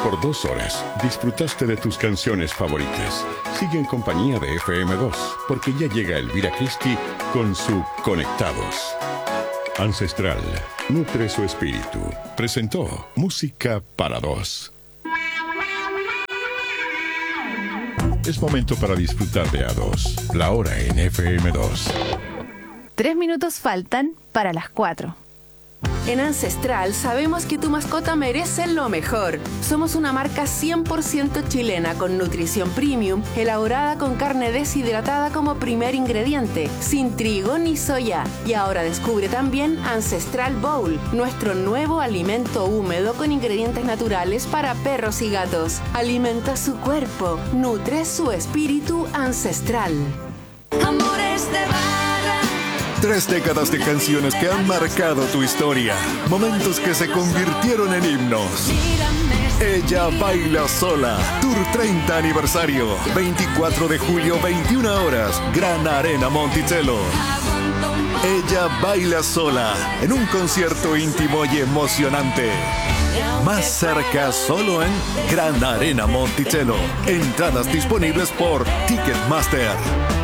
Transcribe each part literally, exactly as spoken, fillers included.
Por dos horas disfrutaste de tus canciones favoritas. Sigue en compañía de F M dos, porque ya llega Elvira Christie con su Conectados. Ancestral nutre su espíritu. Presentó Música para Dos. Es momento para disfrutar de A dos. La hora en F M dos. Tres minutos faltan para las cuatro. En Ancestral sabemos que tu mascota merece lo mejor. Somos una marca cien por ciento chilena con nutrición premium, elaborada con carne deshidratada como primer ingrediente, sin trigo ni soya. Y ahora descubre también Ancestral Bowl, nuestro nuevo alimento húmedo con ingredientes naturales para perros y gatos. Alimenta su cuerpo, nutre su espíritu ancestral. Amores de barra. Tres décadas de canciones que han marcado tu historia. Momentos que se convirtieron en himnos. Ella baila sola. Tour treinta aniversario. veinticuatro de julio, veintiuna horas. Gran Arena Monticello. Ella baila sola. En un concierto íntimo y emocionante. Más cerca solo en Gran Arena Monticello. Entradas disponibles por Ticketmaster.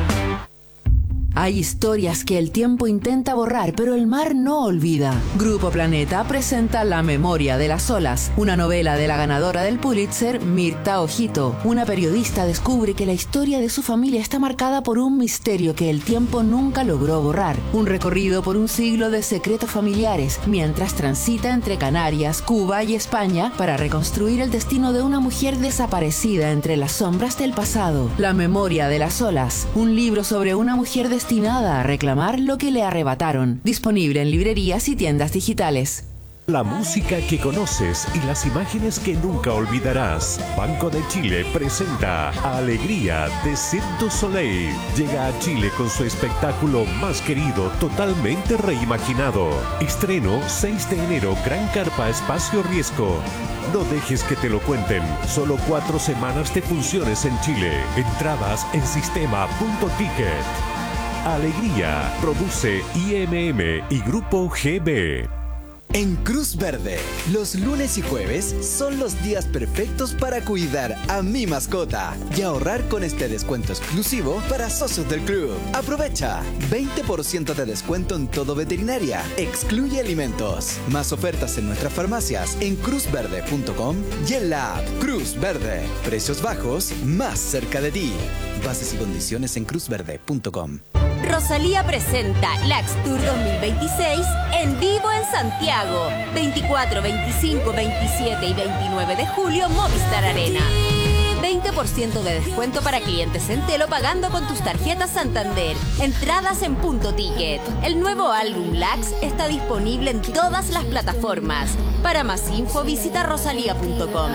Hay historias que el tiempo intenta borrar, pero el mar no olvida. Grupo Planeta presenta La memoria de las olas, una novela de la ganadora del Pulitzer, Mirta Ojito. Una periodista descubre que la historia de su familia está marcada por un misterio que el tiempo nunca logró borrar. Un recorrido por un siglo de secretos familiares, mientras transita entre Canarias, Cuba y España para reconstruir el destino de una mujer desaparecida entre las sombras del pasado. La memoria de las olas, un libro sobre una mujer de destinada a reclamar lo que le arrebataron. Disponible en librerías y tiendas digitales. La música que conoces y las imágenes que nunca olvidarás. Banco de Chile presenta Alegría de Cirque du Soleil. Llega a Chile con su espectáculo más querido, totalmente reimaginado. Estreno seis de enero, Gran Carpa Espacio Riesgo. No dejes que te lo cuenten. Solo cuatro semanas de funciones en Chile. Entradas en sistema punto ticket. Alegría, produce I M M y Grupo G B. En Cruz Verde, los lunes y jueves son los días perfectos para cuidar a mi mascota y ahorrar con este descuento exclusivo para socios del club. Aprovecha veinte por ciento de descuento en todo veterinaria, excluye alimentos. Más ofertas en nuestras farmacias en cruz verde punto com y en la app Cruz Verde. Precios bajos más cerca de ti. Bases y condiciones en cruz verde punto com. Rosalía presenta Lax Tour dos mil veintiséis en vivo en Santiago. veinticuatro, veinticinco, veintisiete y veintinueve de julio, Movistar Arena. veinte por ciento de descuento para clientes Entelo pagando con tus tarjetas Santander. Entradas en Punto Ticket. El nuevo álbum Lax está disponible en todas las plataformas. Para más info visita rosalía punto com.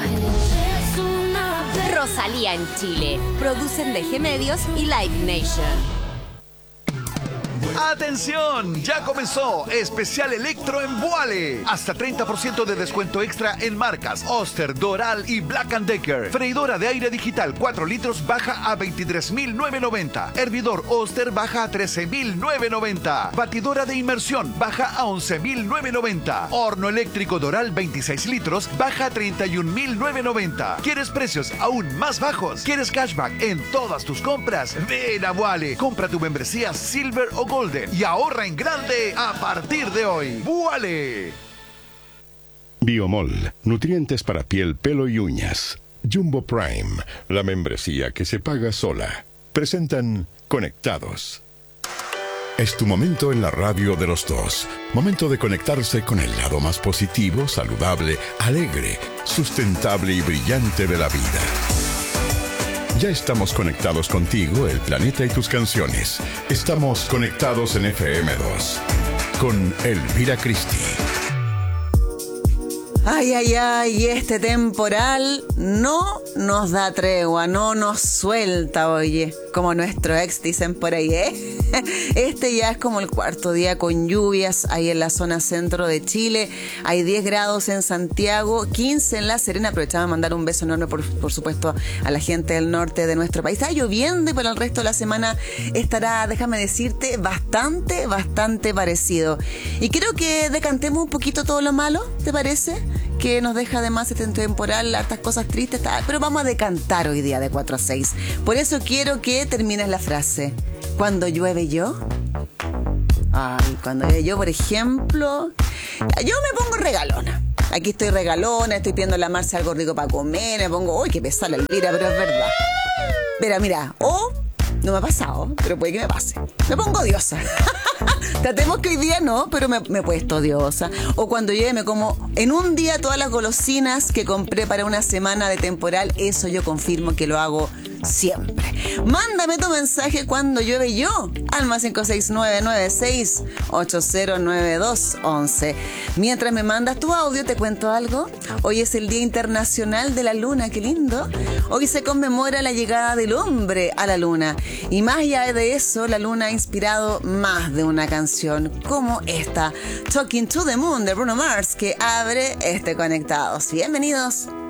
Rosalía en Chile. Producen D G Medios y Live Nation. ¡Atención! Ya comenzó Especial Electro en Vuale. Hasta treinta por ciento de descuento extra en marcas Oster, Doral y Black and Decker. Freidora de aire digital cuatro litros baja a veintitrés mil novecientos noventa. Hervidor Oster baja a trece mil novecientos noventa. Batidora de inmersión baja a once mil novecientos noventa. Horno eléctrico Doral veintiséis litros baja a treinta y un mil novecientos noventa. ¿Quieres precios aún más bajos? ¿Quieres cashback en todas tus compras? Ven a Vuale. Compra tu membresía Silver o Gold y ahorra en grande a partir de hoy. ¡Vuale! Biomol, nutrientes para piel, pelo y uñas. Jumbo Prime, la membresía que se paga sola. Presentan Conectados. Es tu momento en la radio de los dos. Momento de conectarse con el lado más positivo, saludable, alegre, sustentable y brillante de la vida. Ya estamos conectados contigo, el planeta y tus canciones. Estamos conectados en F M dos. Con Elvira Christie. Ay, ay, ay, este temporal no nos da tregua, no nos suelta, oye, como nuestro ex dicen por ahí, ¿eh? Este ya es como el cuarto día con lluvias ahí en la zona centro de Chile. Hay diez grados en Santiago, quince en La Serena. Aprovechaba de mandar un beso enorme, por, por supuesto, a la gente del norte de nuestro país. Está lloviendo y para el resto de la semana estará, déjame decirte, bastante, bastante parecido. Y creo que decantemos un poquito todo lo malo, ¿te parece? que nos deja además este temporal hartas cosas tristes, pero vamos a decantar hoy día de cuatro a seis. Por eso quiero que termines la frase. Cuando llueve yo... Ay, cuando llueve yo, por ejemplo... Yo me pongo regalona. Aquí estoy regalona, estoy pidiendo a la Marcia algo rico para comer, me pongo... Uy, qué pesada la Elvira, pero es verdad. Mira, mira, o... No me ha pasado, pero puede que me pase. Me pongo odiosa. Tratemos que hoy día no, pero me, me he puesto odiosa. O cuando llegue me como en un día todas las golosinas que compré para una semana de temporal. Eso yo confirmo que lo hago siempre. Mándame tu mensaje cuando llueve yo al más cinco seis nueve nueve seis ocho cero nueve dos once. Mientras me mandas tu audio, te cuento algo. Hoy es el Día Internacional de la Luna, qué lindo. Hoy se conmemora la llegada del hombre a la luna. Y más allá de eso, la luna ha inspirado más de una canción, como esta, Talking to the Moon de Bruno Mars, que abre este Conectados. Bienvenidos.